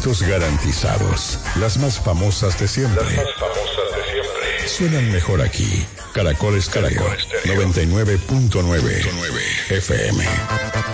éxitos garantizados. Las más famosas de siempre. Suenan mejor aquí. Caracol Estéreo 99.9 FM.